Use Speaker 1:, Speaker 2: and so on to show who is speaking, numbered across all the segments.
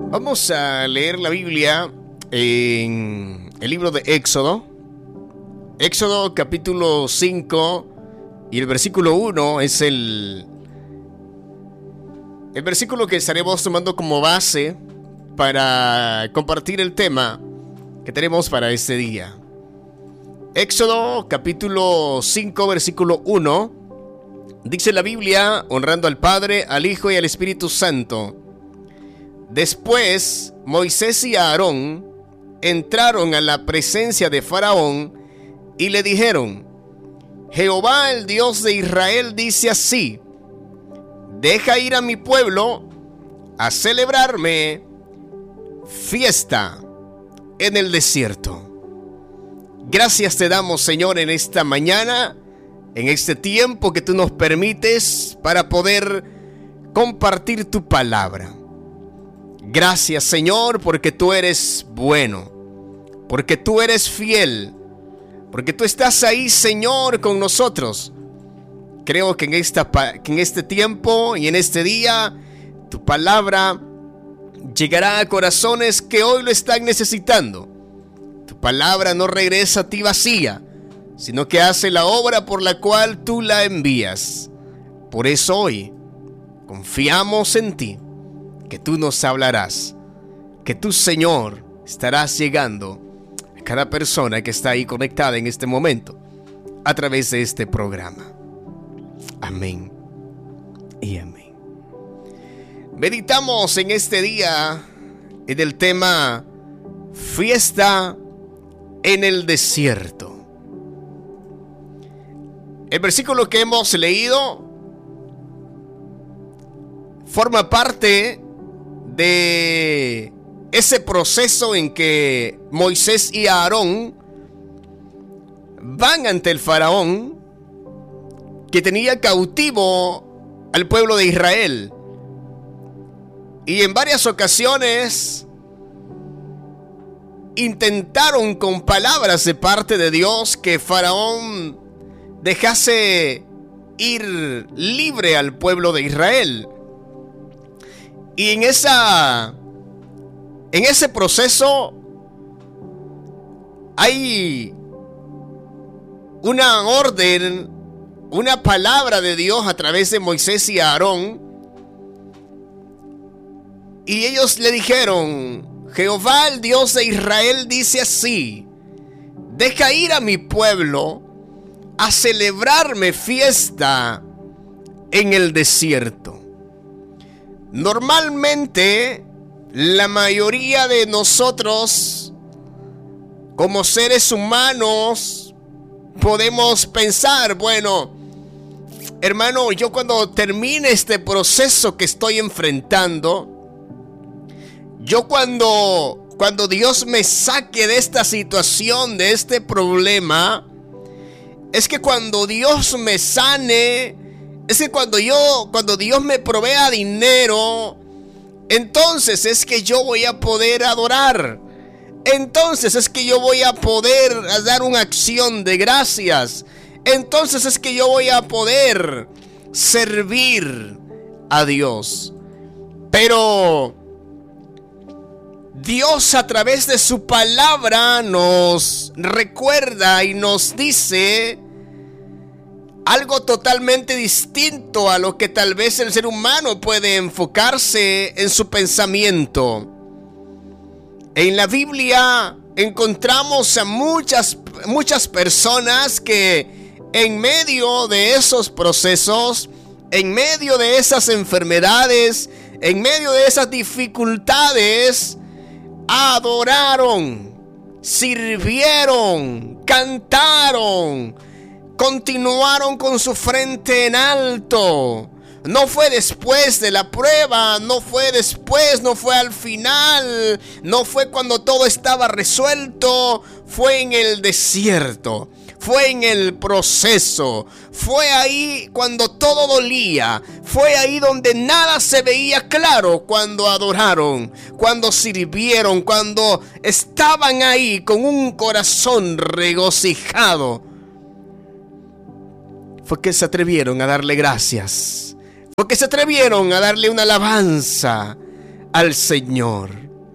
Speaker 1: Vamos a leer la Biblia en el libro de Éxodo. Éxodo capítulo 5 y el versículo 1 es el versículo que estaremos tomando como base para compartir el tema que tenemos para este día. Éxodo capítulo 5 versículo 1 dice la Biblia: honrando al Padre, al Hijo y al Espíritu Santo. Después Moisés y Aarón entraron a la presencia de Faraón y le dijeron: Jehová, el Dios de Israel, dice así: deja ir a mi pueblo a celebrarme fiesta en el desierto. Gracias te damos, Señor, en esta mañana, en este tiempo que tú nos permites para poder compartir tu palabra. Gracias, Señor, porque tú eres bueno, porque tú eres fiel, porque tú estás ahí, Señor, con nosotros. Creo que en este tiempo y en este día, tu palabra llegará a corazones que hoy lo están necesitando. Tu palabra no regresa a ti vacía, sino que hace la obra por la cual tú la envías. Por eso hoy confiamos en ti, que tú nos hablarás, que tú, Señor, estarás llegando a cada persona que está ahí conectada en este momento a través de este programa. Amén y amén. Meditamos en este día en el tema fiesta en el desierto. El versículo que hemos leído forma parte de ese proceso en que Moisés y Aarón van ante el faraón que tenía cautivo al pueblo de Israel. Y en varias ocasiones intentaron con palabras de parte de Dios que Faraón dejase ir libre al pueblo de Israel. Y en ese proceso hay una orden, una palabra de Dios a través de Moisés y Aarón. Y ellos le dijeron: Jehová, el Dios de Israel, dice así: deja ir a mi pueblo a celebrarme fiesta en el desierto. Normalmente, la mayoría de nosotros, como seres humanos, podemos pensar: bueno, hermano, yo cuando termine este proceso que estoy enfrentando, yo cuando Dios me saque de esta situación, de este problema, es que cuando Dios me sane, es que cuando Dios me provea dinero, entonces es que yo voy a poder adorar. Entonces es que yo voy a poder dar una acción de gracias. Entonces es que yo voy a poder servir a Dios. Pero Dios, a través de su palabra, nos recuerda y nos dice algo totalmente distinto a lo que tal vez el ser humano puede enfocarse en su pensamiento. En la Biblia encontramos a muchas personas que en medio de esos procesos, en medio de esas enfermedades, en medio de esas dificultades, adoraron, sirvieron, cantaron, continuaron con su frente en alto. No fue después de la prueba, no fue después, no fue al final, no fue cuando todo estaba resuelto, fue en el desierto, fue en el proceso, fue ahí cuando todo dolía, fue ahí donde nada se veía claro, cuando adoraron, cuando sirvieron, cuando estaban ahí con un corazón regocijado. Fue que se atrevieron a darle gracias, fue que se atrevieron a darle una alabanza al Señor.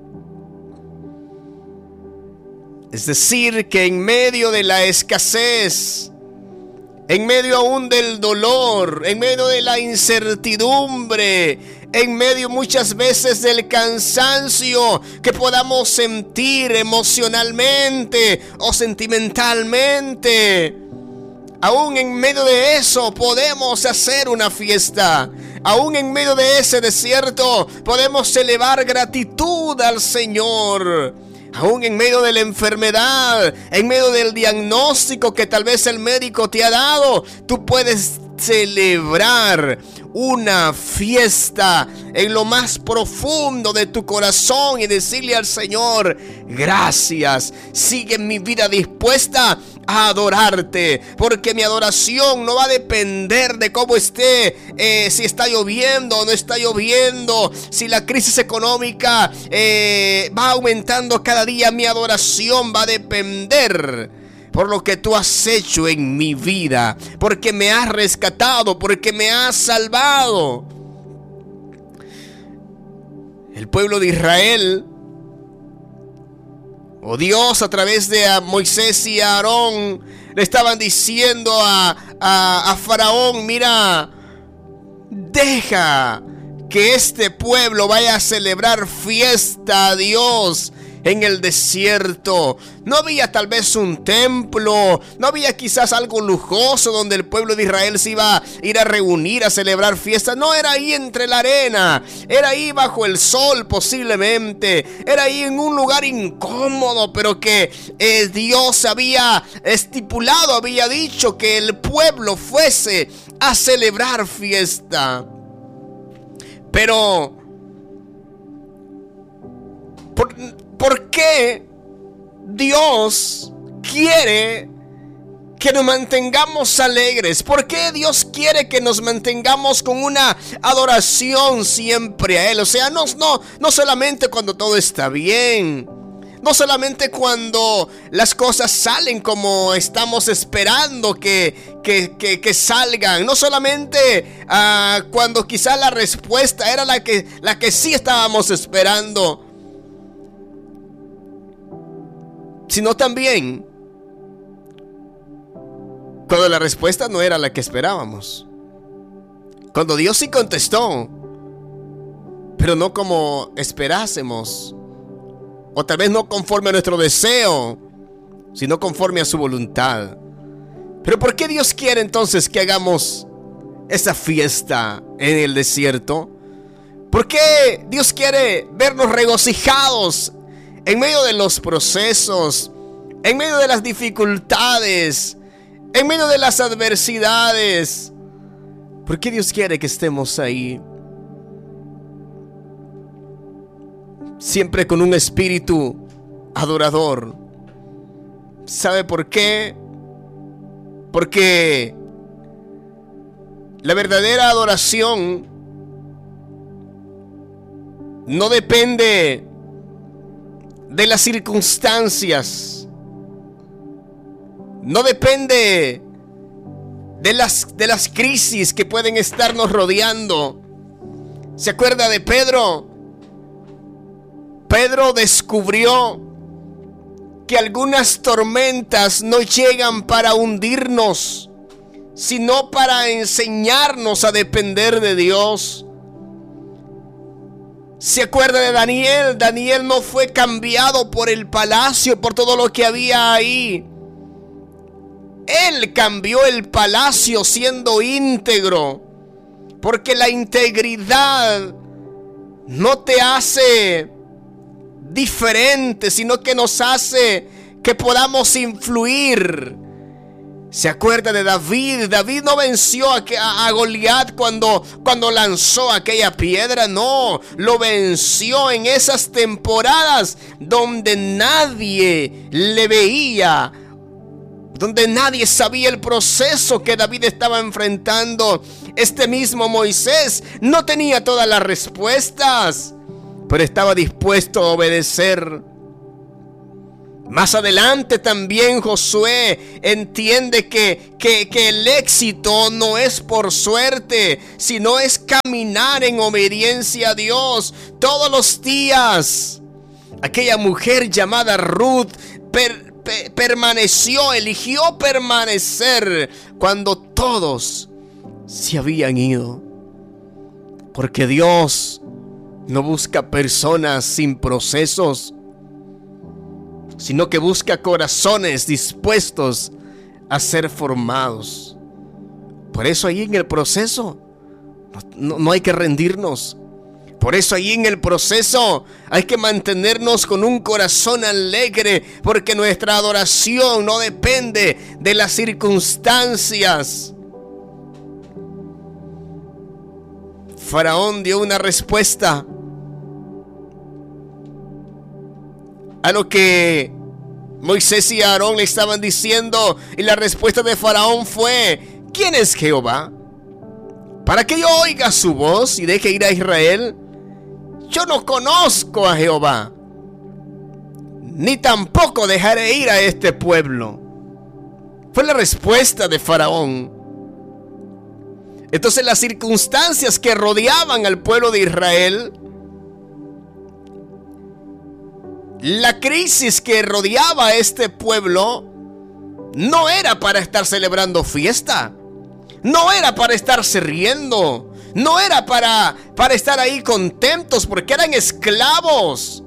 Speaker 1: Es decir, que en medio de la escasez, en medio aún del dolor, en medio de la incertidumbre, en medio muchas veces del cansancio que podamos sentir emocionalmente o sentimentalmente, aún en medio de eso podemos hacer una fiesta. Aún en medio de ese desierto podemos elevar gratitud al Señor. Aún en medio de la enfermedad, en medio del diagnóstico que tal vez el médico te ha dado, tú puedes celebrar una fiesta en lo más profundo de tu corazón y decirle al Señor: gracias, sigue mi vida dispuesta a adorarte, porque mi adoración no va a depender de cómo esté, si está lloviendo o no está lloviendo, si la crisis económica va aumentando cada día. Mi adoración va a depender por lo que tú has hecho en mi vida, porque me has rescatado, porque me has salvado. El pueblo de Israel, o Dios a través de Moisés y Aarón, le estaban diciendo a Faraón: mira, deja que este pueblo vaya a celebrar fiesta a Dios en el desierto. No había tal vez un templo, no había quizás algo lujoso donde el pueblo de Israel se iba a ir a reunir a celebrar fiesta. No, era ahí entre la arena, era ahí bajo el sol posiblemente, era ahí en un lugar incómodo, pero que Dios había estipulado, había dicho que el pueblo fuese a celebrar fiesta. Pero ¿por qué Dios quiere que nos mantengamos alegres? ¿Por qué Dios quiere que nos mantengamos con una adoración siempre a Él? O sea, no solamente cuando todo está bien, no solamente cuando las cosas salen como estamos esperando que salgan, no solamente cuando quizás la respuesta era la que sí estábamos esperando, sino también cuando la respuesta no era la que esperábamos. Cuando Dios sí contestó, pero no como esperásemos, o tal vez no conforme a nuestro deseo, sino conforme a su voluntad. Pero ¿por qué Dios quiere entonces que hagamos esa fiesta en el desierto? ¿Por qué Dios quiere vernos regocijados en medio de los procesos, en medio de las dificultades, en medio de las adversidades? ¿Por qué Dios quiere que estemos ahí? Siempre con un espíritu adorador. ¿Sabe por qué? Porque la verdadera adoración no depende de las circunstancias, no depende de las crisis que pueden estarnos rodeando. ¿Se acuerda de Pedro? Pedro descubrió que algunas tormentas no llegan para hundirnos, sino para enseñarnos a depender de Dios. ¿Se acuerda de Daniel? Daniel no fue cambiado por el palacio, por todo lo que había ahí. Él cambió el palacio siendo íntegro, porque la integridad no te hace diferente, sino que nos hace que podamos influir. ¿Se acuerda de David? David no venció a Goliat cuando lanzó aquella piedra. No, lo venció en esas temporadas donde nadie le veía, donde nadie sabía el proceso que David estaba enfrentando. Este mismo Moisés no tenía todas las respuestas, pero estaba dispuesto a obedecer. Más adelante también Josué entiende que el éxito no es por suerte, sino es caminar en obediencia a Dios todos los días. Aquella mujer llamada Ruth eligió permanecer cuando todos se habían ido. Porque Dios no busca personas sin procesos, sino que busca corazones dispuestos a ser formados. Por eso ahí en el proceso no hay que rendirnos. Por eso ahí en el proceso hay que mantenernos con un corazón alegre, porque nuestra adoración no depende de las circunstancias. Faraón dio una respuesta a lo que Moisés y Aarón le estaban diciendo, y la respuesta de Faraón fue: ¿quién es Jehová para que yo oiga su voz y deje ir a Israel? Yo no conozco a Jehová, ni tampoco dejaré ir a este pueblo. Fue la respuesta de Faraón. Entonces las circunstancias que rodeaban al pueblo de Israel, la crisis que rodeaba a este pueblo, no era para estar celebrando fiesta, no era para estarse riendo, no era para estar ahí contentos, porque eran esclavos.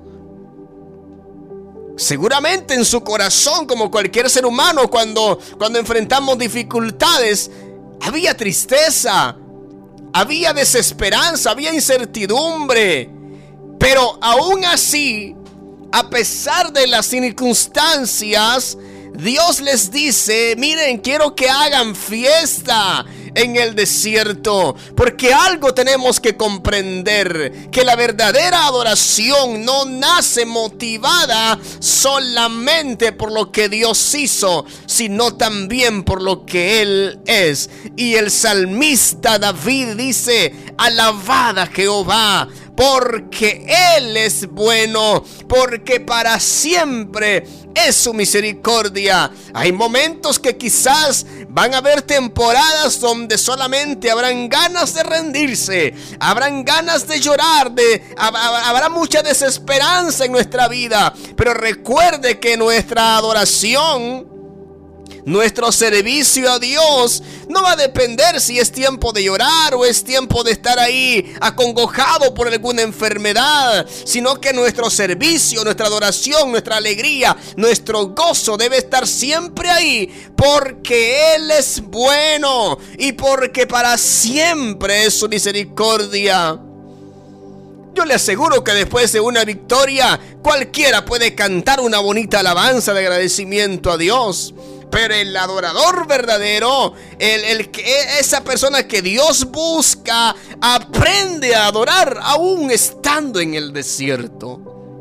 Speaker 1: Seguramente en su corazón, como cualquier ser humano, cuando enfrentamos dificultades, había tristeza, había desesperanza, había incertidumbre. Pero aún así, a pesar de las circunstancias, Dios les dice: miren, quiero que hagan fiesta en el desierto, porque algo tenemos que comprender, que la verdadera adoración no nace motivada solamente por lo que Dios hizo, sino también por lo que Él es. Y el salmista David dice: alabad a Jehová, porque Él es bueno, porque para siempre es su misericordia. Hay momentos que quizás van a haber temporadas donde solamente habrán ganas de rendirse, habrán ganas de llorar, habrá mucha desesperanza en nuestra vida. Pero recuerde que nuestra adoración, nuestro servicio a Dios, no va a depender si es tiempo de llorar o es tiempo de estar ahí acongojado por alguna enfermedad, sino que nuestro servicio, nuestra adoración, nuestra alegría, nuestro gozo debe estar siempre ahí, porque Él es bueno y porque para siempre es su misericordia. Yo le aseguro que después de una victoria, cualquiera puede cantar una bonita alabanza de agradecimiento a Dios. Pero el adorador verdadero, esa persona que Dios busca, aprende a adorar aún estando en el desierto.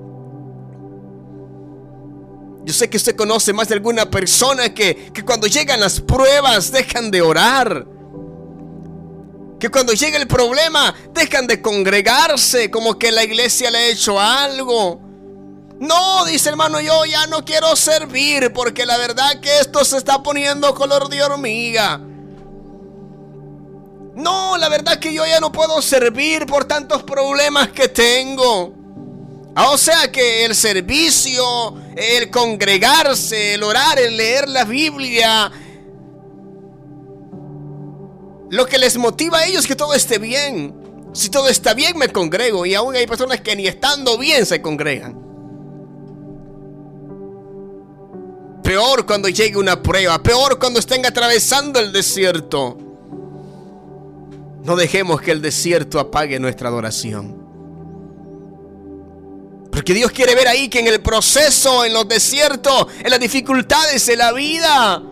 Speaker 1: Yo sé que usted conoce más de alguna persona que cuando llegan las pruebas dejan de orar, que cuando llega el problema dejan de congregarse, como que la iglesia le ha hecho algo. No, dice hermano, yo ya no quiero servir porque la verdad que esto se está poniendo color de hormiga. No, la verdad que yo ya no puedo servir por tantos problemas que tengo. O sea que el servicio, el congregarse, el orar, el leer la Biblia, lo que les motiva a ellos es que todo esté bien. Si todo está bien, me congrego. Y aún hay personas que ni estando bien se congregan. Peor cuando llegue una prueba, peor cuando estén atravesando el desierto. No dejemos que el desierto apague nuestra adoración, porque Dios quiere ver ahí que en el proceso, en los desiertos, en las dificultades de la vida,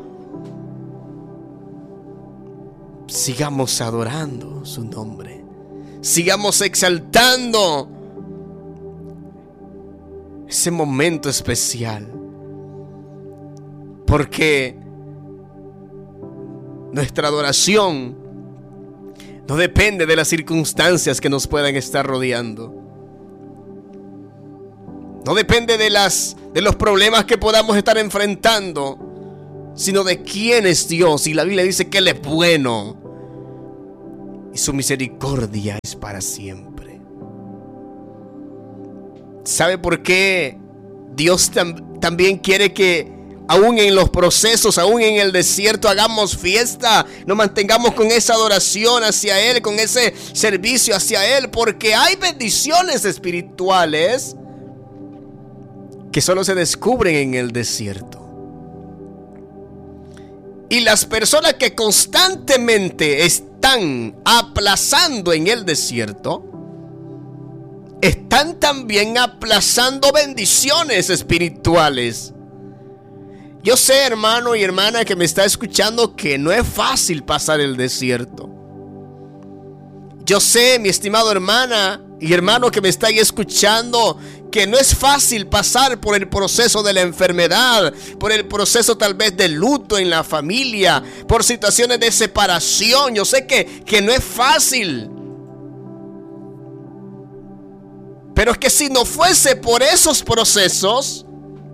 Speaker 1: sigamos adorando su nombre, sigamos exaltando ese momento especial. Porque nuestra adoración no depende de las circunstancias que nos puedan estar rodeando. No depende de los problemas que podamos estar enfrentando, sino de quién es Dios. Y la Biblia dice que Él es bueno y su misericordia es para siempre. ¿Sabe por qué Dios también quiere que aún en los procesos, aún en el desierto, hagamos fiesta, nos mantengamos con esa adoración hacia Él, con ese servicio hacia Él? Porque hay bendiciones espirituales que solo se descubren en el desierto. Y las personas que constantemente están aplazando en el desierto, están también aplazando bendiciones espirituales. Yo sé, hermano y hermana que me está escuchando, que no es fácil pasar el desierto. Yo sé, mi estimado hermana y hermano que me está ahí escuchando, que no es fácil pasar por el proceso de la enfermedad, por el proceso tal vez de luto en la familia, por situaciones de separación. Yo sé que no es fácil. Pero es que si no fuese por esos procesos,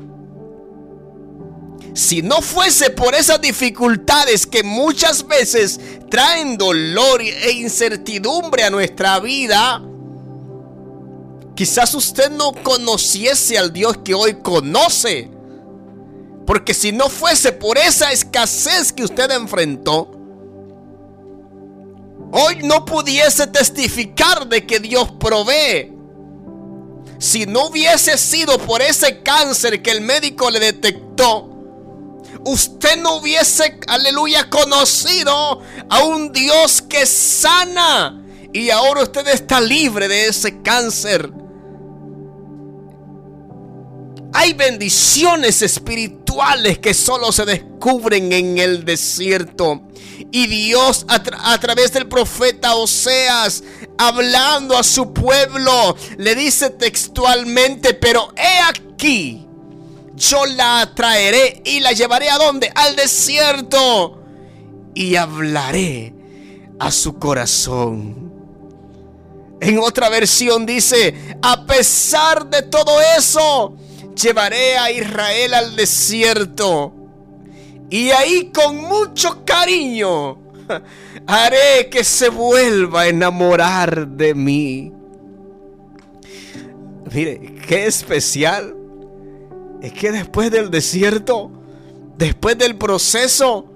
Speaker 1: si no fuese por esas dificultades que muchas veces traen dolor e incertidumbre a nuestra vida, quizás usted no conociese al Dios que hoy conoce. Porque si no fuese por esa escasez que usted enfrentó, hoy no pudiese testificar de que Dios provee. Si no hubiese sido por ese cáncer que el médico le detectó, usted no hubiese, aleluya, conocido a un Dios que sana. Y ahora usted está libre de ese cáncer. Hay bendiciones espirituales que solo se descubren en el desierto. Y Dios a través del profeta Oseas, hablando a su pueblo, le dice textualmente: pero he aquí, yo la traeré y la llevaré ¿a dónde? Al desierto, y hablaré a su corazón. En otra versión dice: a pesar de todo eso, llevaré a Israel al desierto, y ahí con mucho cariño haré que se vuelva a enamorar de mí. Mire, qué especial es que después del desierto, después del proceso,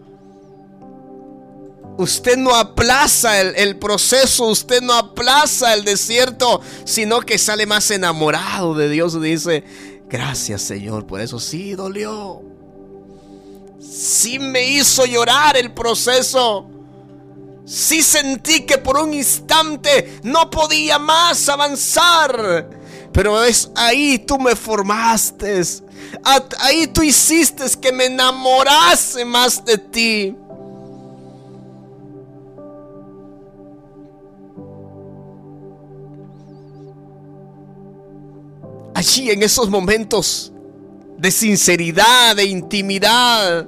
Speaker 1: usted no aplaza el proceso, usted no aplaza el desierto, sino que sale más enamorado de Dios y dice: gracias, Señor, por eso. Sí dolió, sí me hizo llorar el proceso, sí sentí que por un instante no podía más avanzar, pero es ahí tú me formaste, ahí tú hiciste que me enamorase más de ti. Allí en esos momentos de sinceridad, de intimidad,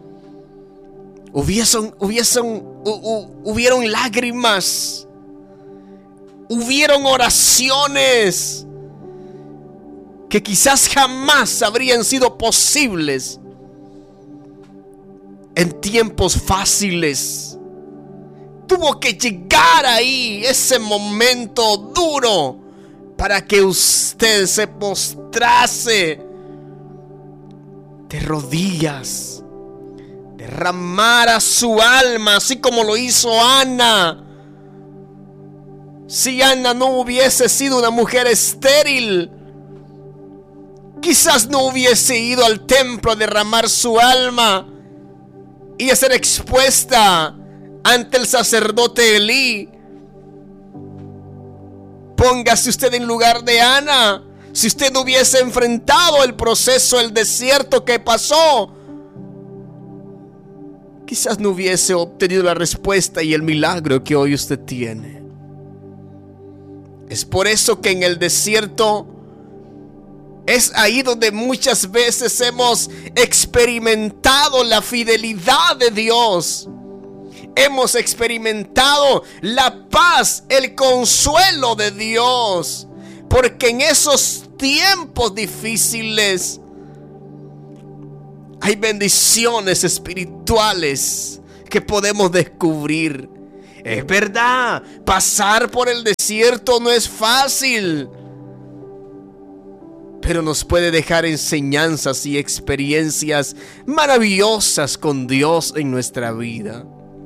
Speaker 1: hubieron lágrimas, hubieron oraciones que quizás jamás habrían sido posibles en tiempos fáciles. Tuvo que llegar ahí ese momento duro para que usted se postrase de rodillas, derramara su alma, así como lo hizo Ana. Si Ana no hubiese sido una mujer estéril, quizás no hubiese ido al templo a derramar su alma y a ser expuesta ante el sacerdote Elí. Póngase usted en lugar de Ana. Si usted no hubiese enfrentado el proceso, el desierto que pasó, quizás no hubiese obtenido la respuesta y el milagro que hoy usted tiene. Es por eso que en el desierto es ahí donde muchas veces hemos experimentado la fidelidad de Dios. Hemos experimentado la paz, el consuelo de Dios. Porque en esos tiempos difíciles, hay bendiciones espirituales que podemos descubrir. Es verdad, pasar por el desierto no es fácil, pero nos puede dejar enseñanzas y experiencias maravillosas con Dios en nuestra vida.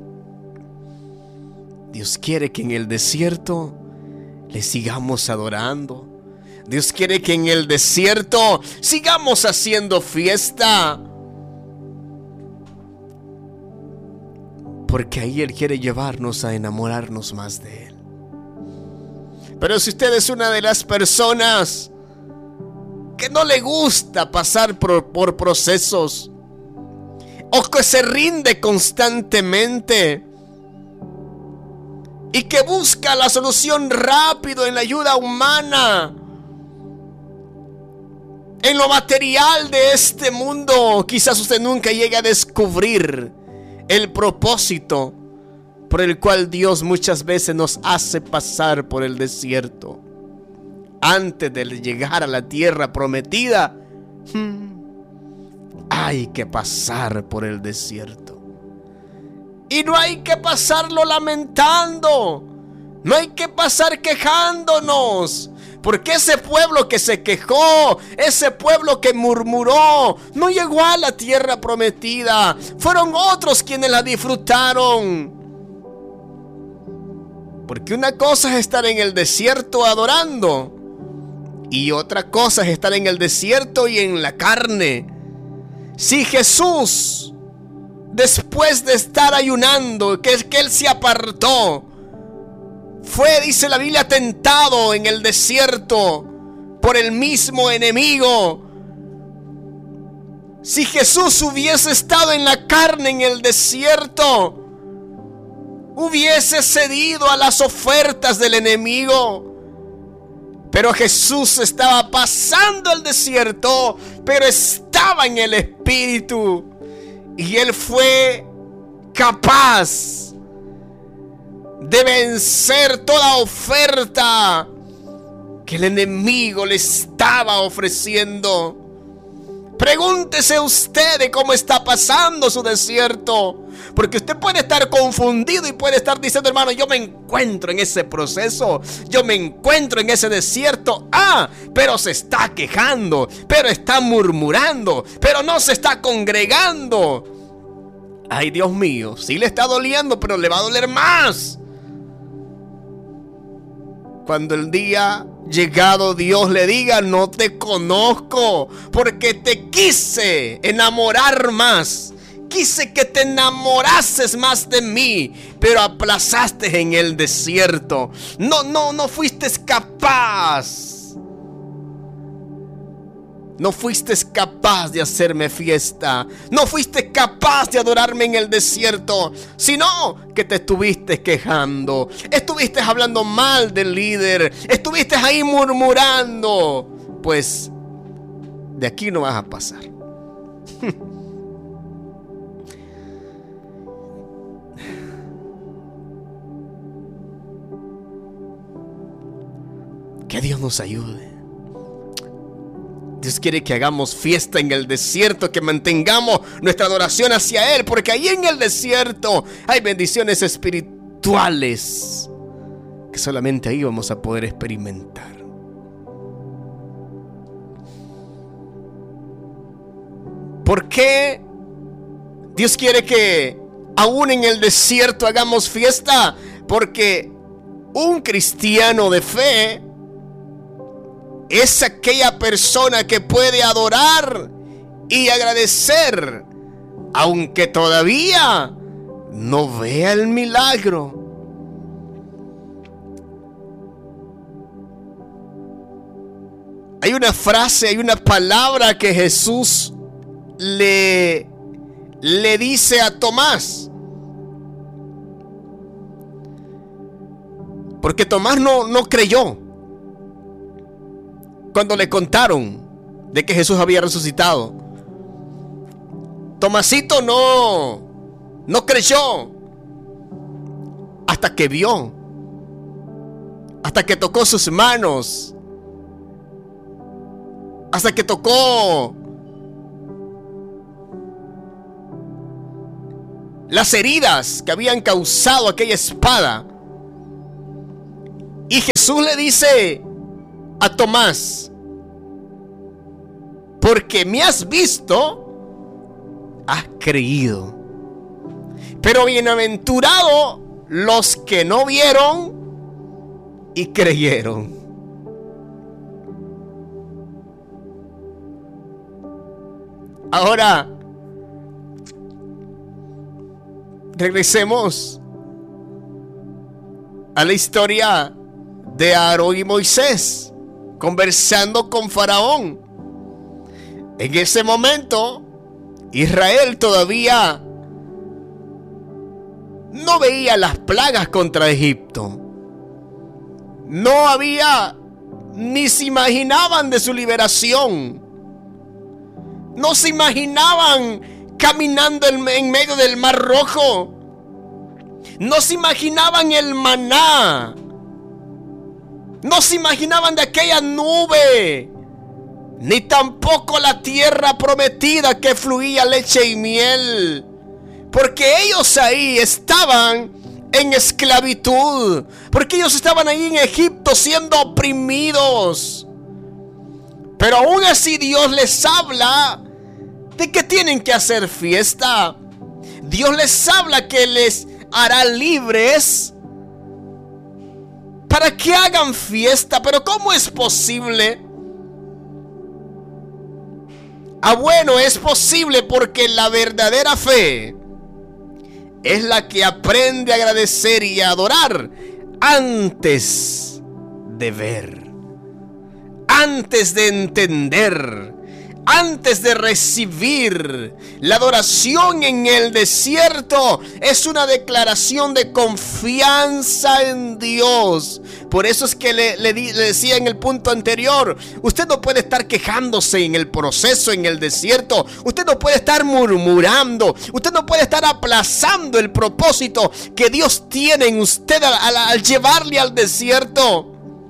Speaker 1: Dios quiere que en el desierto le sigamos adorando. Dios quiere que en el desierto sigamos haciendo fiesta, porque ahí Él quiere llevarnos a enamorarnos más de Él. Pero si usted es una de las personas que no le gusta pasar por procesos, o que se rinde constantemente y que busca la solución rápido en la ayuda humana, en lo material de este mundo, quizás usted nunca llegue a descubrir el propósito por el cual Dios muchas veces nos hace pasar por el desierto. Antes de llegar a la tierra prometida, hay que pasar por el desierto. Y no hay que pasarlo lamentando, no hay que pasar quejándonos, porque ese pueblo que se quejó, ese pueblo que murmuró, no llegó a la tierra prometida. Fueron otros quienes la disfrutaron. Porque una cosa es estar en el desierto adorando, y otra cosa es estar en el desierto y en la carne. Si Jesús, después de estar ayunando, que Él se apartó, fue, dice la Biblia, tentado en el desierto por el mismo enemigo. Si Jesús hubiese estado en la carne en el desierto, hubiese cedido a las ofertas del enemigo. Pero Jesús estaba pasando el desierto, pero estaba en el Espíritu, y Él fue capaz de vencer toda oferta que el enemigo le estaba ofreciendo. Pregúntese usted de cómo está pasando su desierto, porque usted puede estar confundido y puede estar diciendo: hermano, yo me encuentro en ese proceso, yo me encuentro en ese desierto. Pero se está quejando, pero está murmurando, pero no se está congregando. Ay, Dios mío, sí le está doliendo, pero le va a doler más cuando el día llegado Dios le diga: no te conozco, porque te quise enamorar más, quise que te enamorases más de mí, pero aplazaste en el desierto. No fuiste capaz. No fuiste capaz de hacerme fiesta. No fuiste capaz de adorarme en el desierto, sino que te estuviste quejando. Estuviste hablando mal del líder. Estuviste ahí murmurando. Pues de aquí no vas a pasar. Que Dios nos ayude. Dios quiere que hagamos fiesta en el desierto, que mantengamos nuestra adoración hacia Él, porque ahí en el desierto hay bendiciones espirituales que solamente ahí vamos a poder experimentar. ¿Por qué Dios quiere que aún en el desierto hagamos fiesta? Porque un cristiano de fe es aquella persona que puede adorar y agradecer, aunque todavía no vea el milagro. Hay una frase, hay una palabra que Jesús le dice a Tomás. Porque Tomás no creyó cuando le contaron de que Jesús había resucitado. Tomasito no creyó hasta que vio, hasta que tocó sus manos hasta que tocó las heridas que habían causado aquella espada. Y Jesús le dice a Tomás: porque me has visto, has creído. Pero bienaventurados los que no vieron y creyeron. Ahora, regresemos a la historia de Aarón y Moisés conversando con Faraón. En ese momento, Israel todavía no veía las plagas contra Egipto. No había, ni se imaginaban de su liberación. No se imaginaban caminando en medio del Mar Rojo. No se imaginaban el maná. No se imaginaban de aquella nube. Ni tampoco la tierra prometida que fluía leche y miel. Porque ellos ahí estaban en esclavitud. Porque ellos estaban ahí en Egipto siendo oprimidos. Pero aún así Dios les habla de que tienen que hacer fiesta. Dios les habla que les hará libres para que hagan fiesta. Pero ¿cómo es posible? Bueno, es posible porque la verdadera fe es la que aprende a agradecer y a adorar antes de ver, antes de entender, antes de recibir. La adoración en el desierto es una declaración de confianza en Dios. Por eso es que le decía en el punto anterior, usted no puede estar quejándose en el proceso, en el desierto. Usted no puede estar murmurando. Usted no puede estar aplazando el propósito que Dios tiene en usted al llevarle al desierto.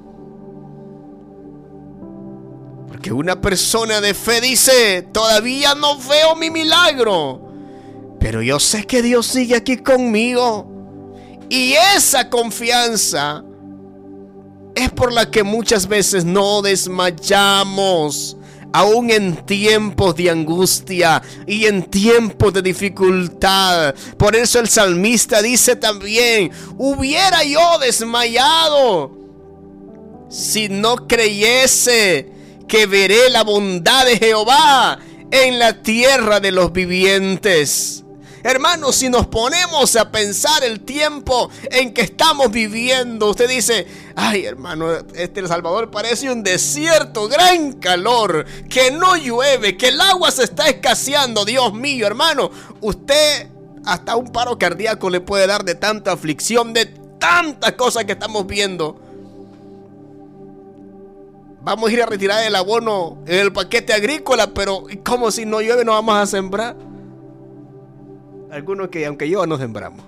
Speaker 1: Que una persona de fe dice: todavía no veo mi milagro, pero yo sé que Dios sigue aquí conmigo. Y esa confianza es por la que muchas veces no desmayamos, aún en tiempos de angustia y en tiempos de dificultad. Por eso el salmista dice también: hubiera yo desmayado si no creyese que veré la bondad de Jehová en la tierra de los vivientes. Hermanos, si nos ponemos a pensar el tiempo en que estamos viviendo, usted dice: ay, hermano, El Salvador parece un desierto, gran calor, que no llueve, que el agua se está escaseando. Dios mío, hermano, usted hasta un paro cardíaco le puede dar de tanta aflicción, de tantas cosas que estamos viendo. Vamos a ir a retirar el abono en el paquete agrícola, pero ¿cómo si no llueve no vamos a sembrar? Algunos que aunque llueva no sembramos.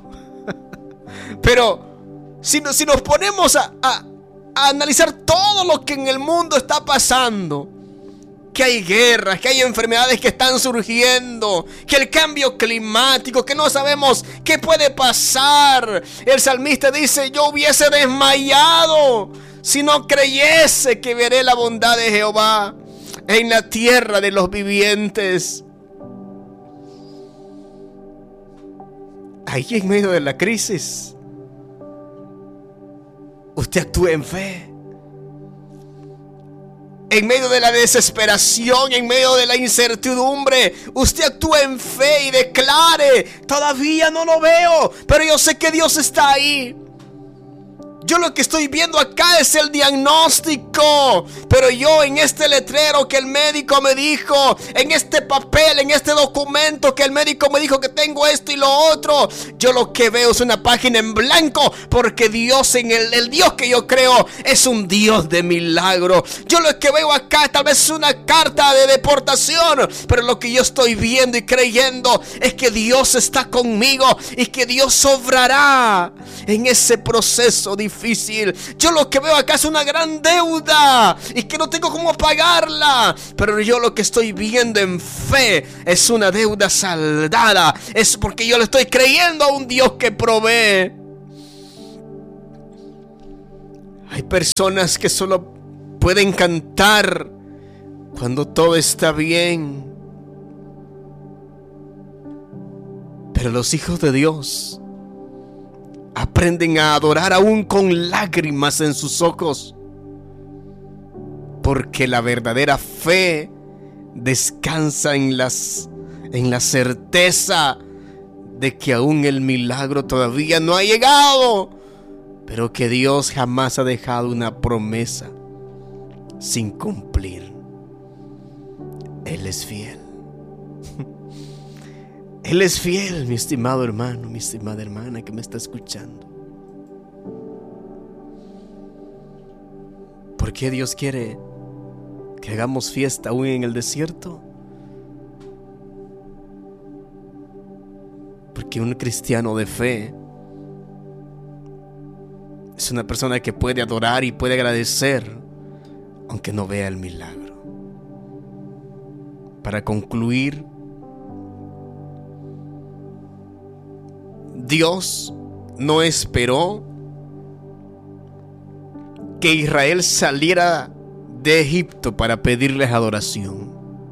Speaker 1: Pero si nos ponemos a analizar todo lo que en el mundo está pasando, que hay guerras, que hay enfermedades que están surgiendo, que el cambio climático, que no sabemos qué puede pasar. El salmista dice: yo hubiese desmayado si no creyese que veré la bondad de Jehová en la tierra de los vivientes. Ahí en medio de la crisis, usted actúe en fe. En medio de la desesperación, en medio de la incertidumbre, usted actúe en fe y declare: todavía no lo veo, pero yo sé que Dios está ahí. Yo lo que estoy viendo acá es el diagnóstico, pero yo en este letrero que el médico me dijo, en este papel, en este documento que el médico me dijo que tengo esto y lo otro, yo lo que veo es una página en blanco, porque Dios, en el Dios que yo creo, es un Dios de milagro. Yo lo que veo acá tal vez es una carta de deportación, pero lo que yo estoy viendo y creyendo es que Dios está conmigo y que Dios obrará en ese proceso difícil difícil. Yo lo que veo acá es una gran deuda y que no tengo cómo pagarla. Pero yo lo que estoy viendo en fe es una deuda saldada. Es porque yo le estoy creyendo a un Dios que provee. Hay personas que solo pueden cantar cuando todo está bien. Pero los hijos de Dios aprenden a adorar aún con lágrimas en sus ojos, porque la verdadera fe descansa en la certeza de que aún el milagro todavía no ha llegado, pero que Dios jamás ha dejado una promesa sin cumplir. Él es fiel. Él es fiel, mi estimado hermano, mi estimada hermana que me está escuchando. ¿Por qué Dios quiere que hagamos fiesta aún en el desierto? Porque un cristiano de fe es una persona que puede adorar y puede agradecer aunque no vea el milagro. Para concluir, Dios no esperó que Israel saliera de Egipto para pedirles adoración.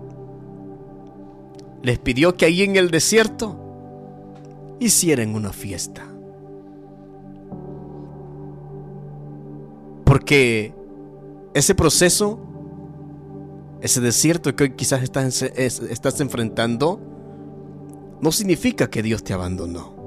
Speaker 1: Les pidió que ahí en el desierto hicieran una fiesta. Porque ese proceso, ese desierto que hoy quizás estás enfrentando, no significa que Dios te abandonó,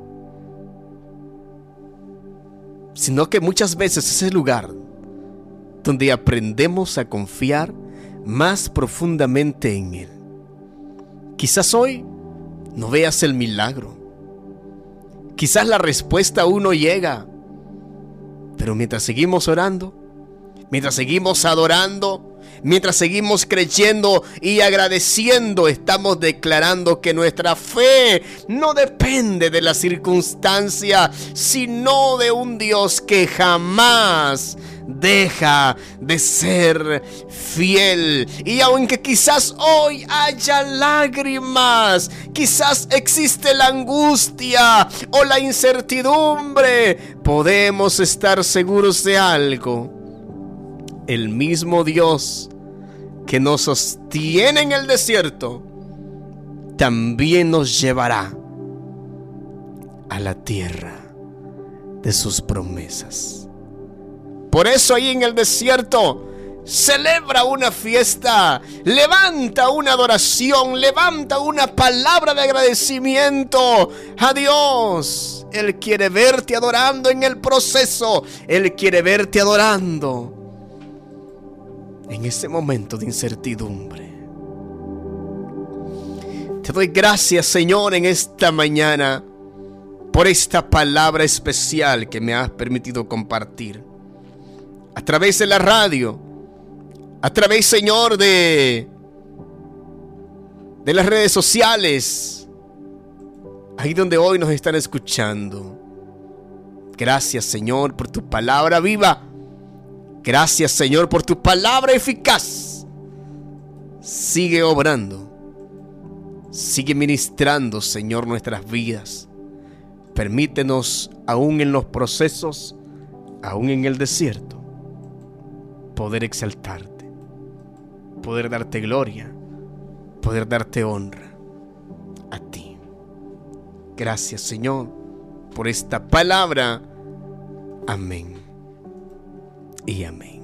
Speaker 1: sino que muchas veces es el lugar donde aprendemos a confiar más profundamente en Él. Quizás hoy no veas el milagro, quizás la respuesta aún no llega, pero mientras seguimos orando, mientras seguimos adorando, mientras seguimos creyendo y agradeciendo, estamos declarando que nuestra fe no depende de la circunstancia, sino de un Dios que jamás deja de ser fiel. Y aunque quizás hoy haya lágrimas, quizás existe la angustia o la incertidumbre, podemos estar seguros de algo: el mismo Dios que nos sostiene en el desierto también nos llevará a la tierra de sus promesas. Por eso ahí en el desierto celebra una fiesta, levanta una adoración, levanta una palabra de agradecimiento a Dios. Él quiere verte adorando en el proceso, Él quiere verte adorando en ese momento de incertidumbre. Te doy gracias, Señor, en esta mañana por esta palabra especial que me has permitido compartir a través de la radio, a través, Señor, de las redes sociales, ahí donde hoy nos están escuchando. Gracias, Señor, por tu palabra viva. Gracias, Señor, por tu palabra eficaz. Sigue obrando, sigue ministrando, Señor, nuestras vidas. Permítenos, aún en los procesos, aún en el desierto, poder exaltarte, poder darte gloria, poder darte honra a ti. Gracias, Señor, por esta palabra. Amén y amén.